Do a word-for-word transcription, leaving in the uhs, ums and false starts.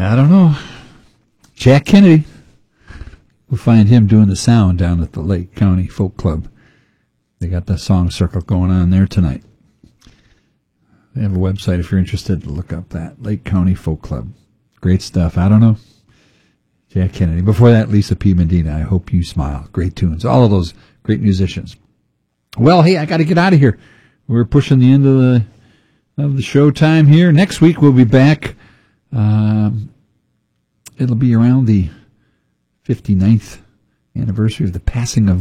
I don't know. Jack Kennedy. We'll find him doing the sound down at the Lake County Folk Club. They got the song circle going on there tonight. They have a website if you're interested to look up that. Lake County Folk Club. Great stuff. I don't know. Jack Kennedy. Before that, Lisa P. Medina. I Hope You Smile. Great tunes. All of those great musicians. Well, hey, I got to get out of here. We're pushing the end of the of the show time here. Next week we'll be back. Um, it'll be around the fifty-ninth anniversary of the passing of